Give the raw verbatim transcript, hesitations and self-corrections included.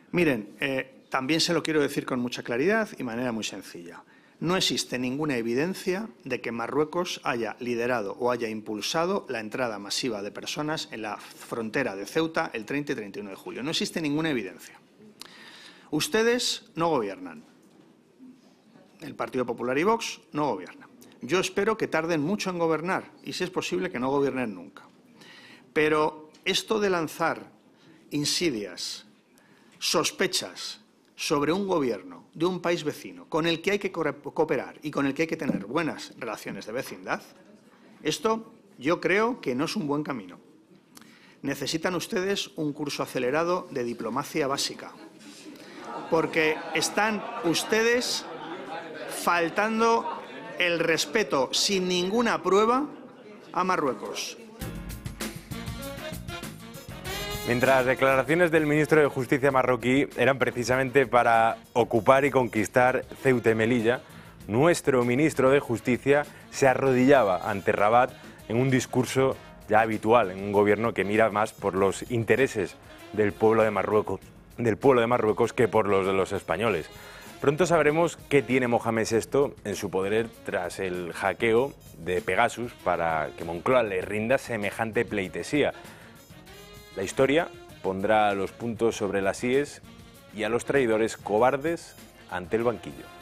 Miren, eh, también se lo quiero decir con mucha claridad y manera muy sencilla. No existe ninguna evidencia de que Marruecos haya liderado o haya impulsado la entrada masiva de personas en la frontera de Ceuta el treinta y treinta y uno de julio. No existe ninguna evidencia. Ustedes no gobiernan. El Partido Popular y Vox no gobiernan. Yo espero que tarden mucho en gobernar y, si es posible, que no gobiernen nunca. Pero esto de lanzar insidias, sospechas sobre un gobierno de un país vecino con el que hay que cooperar y con el que hay que tener buenas relaciones de vecindad, esto yo creo que no es un buen camino. Necesitan ustedes un curso acelerado de diplomacia básica, porque están ustedes faltando el respeto sin ninguna prueba a Marruecos. Mientras las declaraciones del ministro de Justicia marroquí eran precisamente para ocupar y conquistar Ceuta y Melilla, nuestro ministro de Justicia se arrodillaba ante Rabat en un discurso ya habitual en un gobierno que mira más por los intereses del pueblo de Marruecos, del pueblo de Marruecos que por los de los españoles. Pronto sabremos qué tiene Mohamed sexto en su poder tras el hackeo de Pegasus para que Moncloa le rinda semejante pleitesía. La historia pondrá los puntos sobre las íes y a los traidores cobardes ante el banquillo.